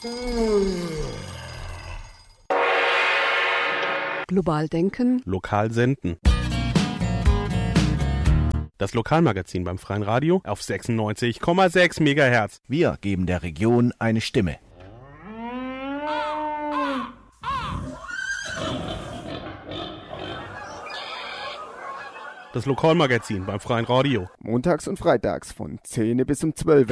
Global denken. Lokal senden. Das Lokalmagazin beim Freien Radio auf 96,6 MHz. Wir geben der Region eine Stimme. Das Lokalmagazin beim Freien Radio. Montags und freitags von 10 bis um 12.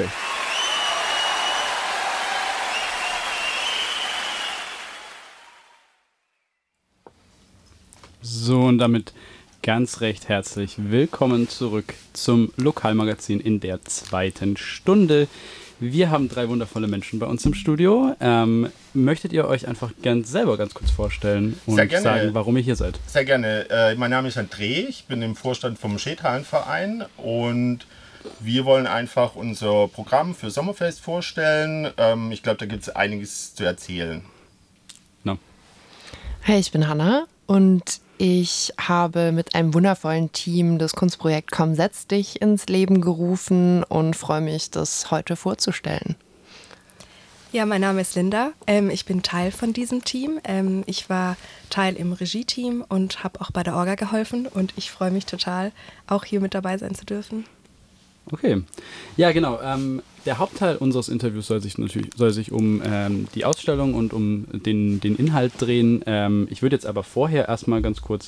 So, und damit ganz recht herzlich willkommen zurück zum Lokalmagazin in der zweiten Stunde. Wir haben 3 wundervolle Menschen bei uns im Studio. Möchtet ihr euch einfach selber ganz kurz vorstellen und sagen, warum ihr hier seid? Sehr gerne. Mein Name ist André, ich bin im Vorstand vom Schädhallenverein und wir wollen einfach unser Programm für Sommerfest vorstellen. Ich glaube, da gibt es einiges zu erzählen. No. Hey, ich bin Hanna und ich habe mit einem wundervollen Team das Kunstprojekt Komm, setz dich ins Leben gerufen und freue mich, das heute vorzustellen. Ja, mein Name ist Linda. Ich bin Teil von diesem Team. Ich war Teil im Regie-Team und habe auch bei der Orga geholfen und ich freue mich total, auch hier mit dabei sein zu dürfen. Okay. Ja, genau. Der Hauptteil unseres Interviews soll sich um die Ausstellung und um den Inhalt drehen. Ich würde jetzt aber vorher erstmal ganz kurz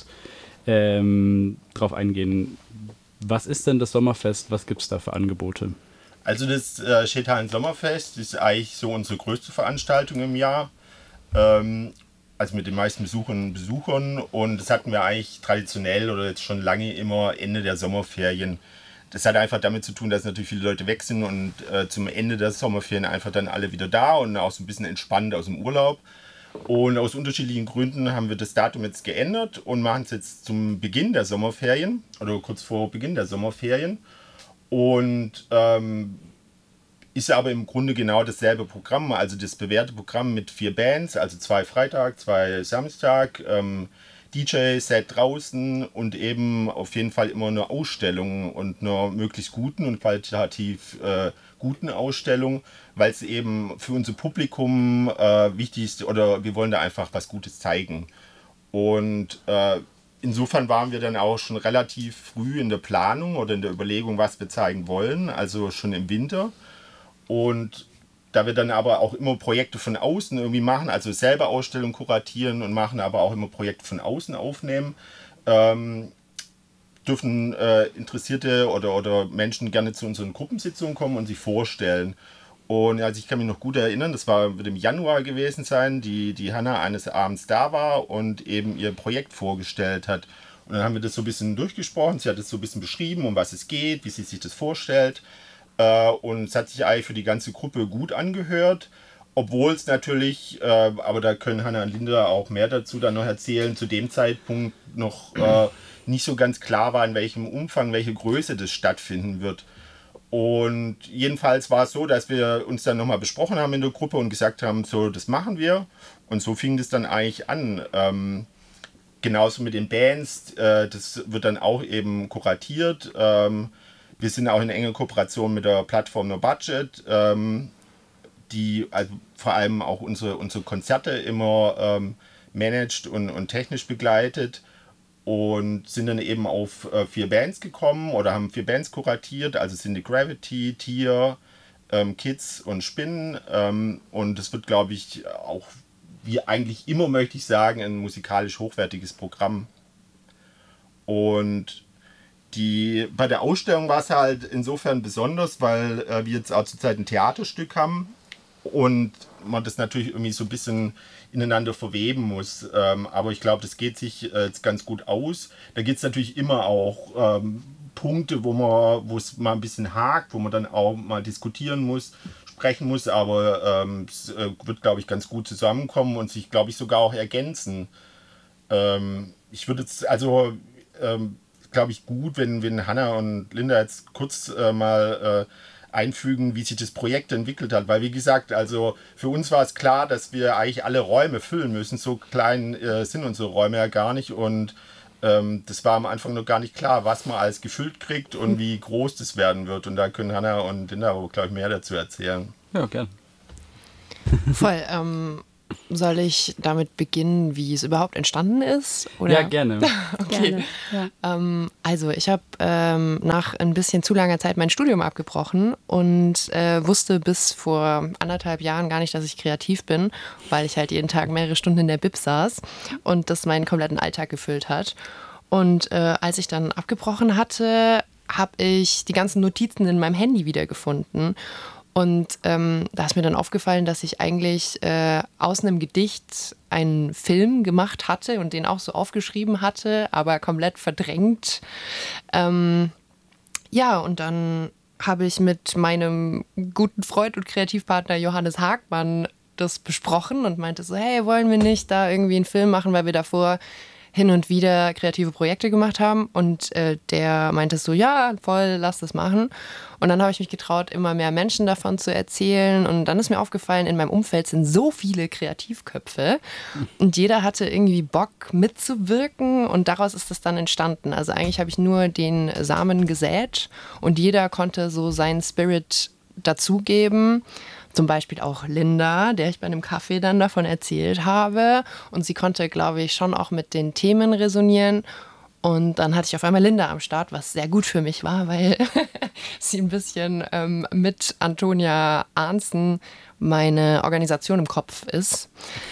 drauf eingehen. Was ist denn das Sommerfest? Was gibt es da für Angebote? Also das Schädhallen Sommerfest ist eigentlich so unsere größte Veranstaltung im Jahr. Also mit den meisten Besucherinnen und Besuchern. Und das hatten wir eigentlich traditionell oder jetzt schon lange immer Ende der Sommerferien. Das hat einfach damit zu tun, dass natürlich viele Leute weg sind und zum Ende der Sommerferien einfach dann alle wieder da und auch so ein bisschen entspannt aus dem Urlaub. Und aus unterschiedlichen Gründen haben wir das Datum jetzt geändert und machen es jetzt zum Beginn der Sommerferien oder kurz vor Beginn der Sommerferien. Und ist aber im Grunde genau dasselbe Programm, also das bewährte Programm mit 4 Bands, also 2 Freitag, 2 Samstag, DJ-Set draußen und eben auf jeden Fall immer eine Ausstellung und einer möglichst guten und qualitativ guten Ausstellung, weil es eben für unser Publikum wichtig ist oder wir wollen da einfach was Gutes zeigen. Und insofern waren wir dann auch schon relativ früh in der Planung oder in der Überlegung, was wir zeigen wollen, also schon im Winter. Und da wir dann aber auch immer Projekte von außen irgendwie machen, also selber Ausstellungen kuratieren und machen, aber auch immer Projekte von außen aufnehmen, dürfen Interessierte oder Menschen gerne zu unseren Gruppensitzungen kommen und sich vorstellen. Und also ich kann mich noch gut erinnern, das wird im Januar gewesen sein, die Hanna eines Abends da war und eben ihr Projekt vorgestellt hat. Und dann haben wir das so ein bisschen durchgesprochen, sie hat es so ein bisschen beschrieben, um was es geht, wie sie sich das vorstellt. Und es hat sich eigentlich für die ganze Gruppe gut angehört, obwohl es natürlich, aber da können Hanna und Linda auch mehr dazu dann noch erzählen, zu dem Zeitpunkt noch nicht so ganz klar war, in welchem Umfang, welche Größe das stattfinden wird. Und jedenfalls war es so, dass wir uns dann nochmal besprochen haben in der Gruppe und gesagt haben, so, das machen wir. Und so fing das dann eigentlich an. Genauso mit den Bands, das wird dann auch eben kuratiert. Wir sind auch in enger Kooperation mit der Plattform No Budget, die also vor allem auch unsere Konzerte immer managt und technisch begleitet und sind dann eben auf 4 Bands gekommen oder haben 4 Bands kuratiert, also sind die Gravity, Tier, Kids und Spinnen und das wird, glaube ich, auch wie eigentlich immer, möchte ich sagen, ein musikalisch hochwertiges Programm. Und bei der Ausstellung war es halt insofern besonders, weil wir jetzt auch zurzeit ein Theaterstück haben und man das natürlich irgendwie so ein bisschen ineinander verweben muss. Aber ich glaube, das geht sich jetzt ganz gut aus. Da gibt es natürlich immer auch Punkte, wo es mal ein bisschen hakt, wo man dann auch mal diskutieren muss, sprechen muss, aber es wird, glaube ich, ganz gut zusammenkommen und sich, glaube ich, sogar auch ergänzen. Ich würde jetzt, glaube ich, gut, wenn Hanna und Linda jetzt kurz mal einfügen, wie sich das Projekt entwickelt hat. Weil, wie gesagt, also für uns war es klar, dass wir eigentlich alle Räume füllen müssen. So klein sind unsere Räume ja gar nicht. Und das war am Anfang noch gar nicht klar, was man alles gefüllt kriegt und wie groß das werden wird. Und da können Hanna und Linda, glaube ich, mehr dazu erzählen. Ja, gern. Voll. Soll ich damit beginnen, wie es überhaupt entstanden ist? Oder? Ja, gerne. Okay. Gerne, ja. Also ich habe nach ein bisschen zu langer Zeit mein Studium abgebrochen und wusste bis vor 1,5 Jahren gar nicht, dass ich kreativ bin, weil ich halt jeden Tag mehrere Stunden in der Bib saß und das meinen kompletten Alltag gefüllt hat. Und als ich dann abgebrochen hatte, habe ich die ganzen Notizen in meinem Handy wiedergefunden. Und da ist mir dann aufgefallen, dass ich eigentlich aus einem Gedicht einen Film gemacht hatte und den auch so aufgeschrieben hatte, aber komplett verdrängt. Ja, und dann habe ich mit meinem guten Freund und Kreativpartner Johannes Hagmann das besprochen und meinte so, hey, wollen wir nicht da irgendwie einen Film machen, weil wir davor hin und wieder kreative Projekte gemacht haben. Und der meinte so, ja, voll, lass das machen. Und dann habe ich mich getraut, immer mehr Menschen davon zu erzählen. Und dann ist mir aufgefallen, in meinem Umfeld sind so viele Kreativköpfe. Und jeder hatte irgendwie Bock mitzuwirken. Und daraus ist das dann entstanden. Also eigentlich habe ich nur den Samen gesät. Und jeder konnte so seinen Spirit dazugeben. Zum Beispiel auch Linda, der ich bei einem Kaffee dann davon erzählt habe. Und sie konnte, glaube ich, schon auch mit den Themen resonieren. Und dann hatte ich auf einmal Linda am Start, was sehr gut für mich war, weil sie ein bisschen mit Antonia Arnzen meine Organisation im Kopf ist.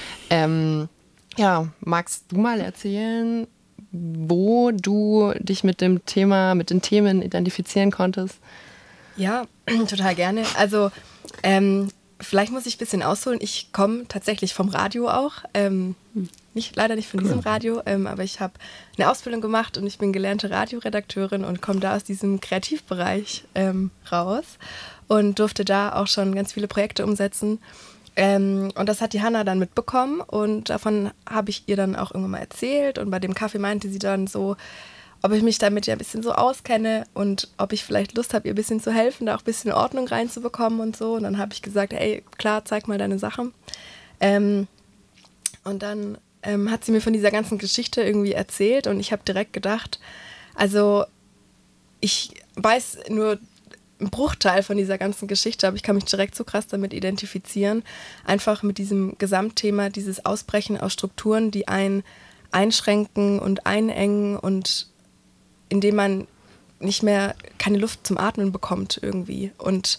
Ja, magst du mal erzählen, wo du dich mit dem Thema, mit den Themen identifizieren konntest? Ja, total gerne. Also vielleicht muss ich ein bisschen ausholen. Ich komme tatsächlich vom Radio auch. Leider nicht von diesem Radio, aber ich habe eine Ausbildung gemacht und ich bin gelernte Radioredakteurin und komme da aus diesem Kreativbereich raus und durfte da auch schon ganz viele Projekte umsetzen. Und das hat die Hanna dann mitbekommen und davon habe ich ihr dann auch irgendwann mal erzählt und bei dem Kaffee meinte sie dann so, ob ich mich damit ja ein bisschen so auskenne und ob ich vielleicht Lust habe, ihr ein bisschen zu helfen, da auch ein bisschen Ordnung reinzubekommen und so. Und dann habe ich gesagt, ey, klar, zeig mal deine Sachen. Und dann hat sie mir von dieser ganzen Geschichte irgendwie erzählt und ich habe direkt gedacht, also ich weiß nur einen Bruchteil von dieser ganzen Geschichte, aber ich kann mich direkt so krass damit identifizieren, einfach mit diesem Gesamtthema, dieses Ausbrechen aus Strukturen, die einen einschränken und einengen und indem man nicht mehr keine Luft zum Atmen bekommt irgendwie. Und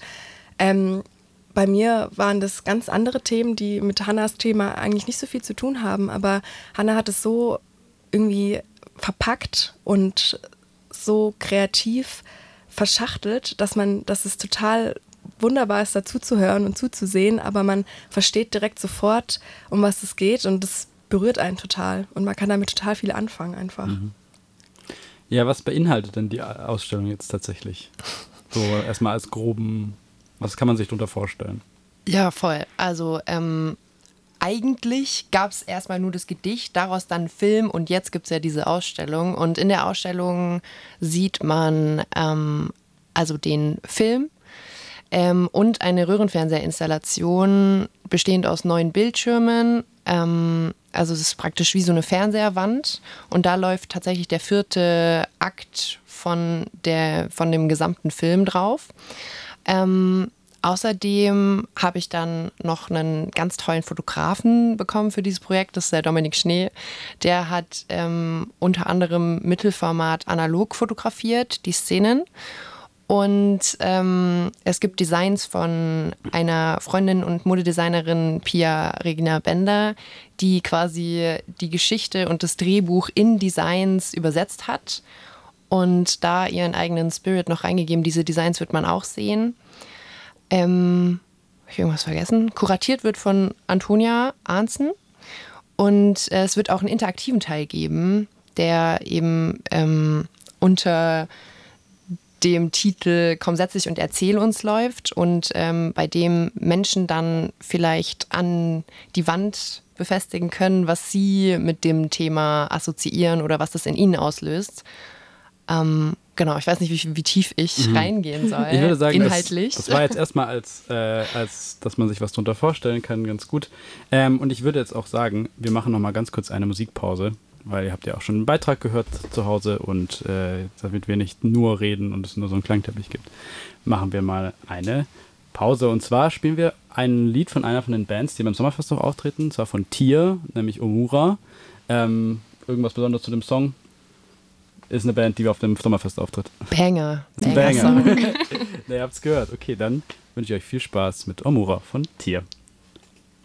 bei mir waren das ganz andere Themen, die mit Hannas Thema eigentlich nicht so viel zu tun haben, aber Hanna hat es so irgendwie verpackt und so kreativ verschachtelt, dass es total wunderbar ist, dazu zu hören und zuzusehen, aber man versteht direkt sofort, um was es geht und das berührt einen total und man kann damit total viel anfangen einfach. Mhm. Ja, was beinhaltet denn die Ausstellung jetzt tatsächlich? So erstmal als groben, was kann man sich darunter vorstellen? Ja, voll. Also eigentlich gab es erstmal nur das Gedicht, daraus dann Film und jetzt gibt es ja diese Ausstellung. Und in der Ausstellung sieht man also den Film und eine Röhrenfernsehinstallation bestehend aus 9 Bildschirmen. Also es ist praktisch wie so eine Fernseherwand und da läuft tatsächlich der 4. Akt von dem gesamten Film drauf. Außerdem habe ich dann noch einen ganz tollen Fotografen bekommen für dieses Projekt, das ist der Dominik Schnee. Der hat unter anderem Mittelformat analog fotografiert, die Szenen. Und es gibt Designs von einer Freundin und Modedesignerin, Pia Regina Bender, die quasi die Geschichte und das Drehbuch in Designs übersetzt hat und da ihren eigenen Spirit noch reingegeben. Diese Designs wird man auch sehen. Habe ich irgendwas vergessen? Kuratiert wird von Antonia Arnzen und es wird auch einen interaktiven Teil geben, der eben unter dem Titel Komm, setz dich und erzähl uns läuft und bei dem Menschen dann vielleicht an die Wand befestigen können, was sie mit dem Thema assoziieren oder was das in ihnen auslöst. Genau, ich weiß nicht, wie tief ich reingehen soll. Ich würde sagen, inhaltlich. Das war jetzt erstmal als dass man sich was darunter vorstellen kann, ganz gut. Und ich würde jetzt auch sagen, wir machen noch mal ganz kurz eine Musikpause, weil ihr habt ja auch schon einen Beitrag gehört zu Hause und damit wir nicht nur reden und es nur so einen Klangteppich gibt, machen wir mal eine Pause. Und zwar spielen wir ein Lied von einer von den Bands, die beim Sommerfest noch auftreten, und zwar von Tier, nämlich Omura. Irgendwas Besonderes zu dem Song? Ist eine Band, die auf dem Sommerfest auftritt. Banger. Banger. Ihr habt's gehört. Okay, dann wünsche ich euch viel Spaß mit Omura von Tier.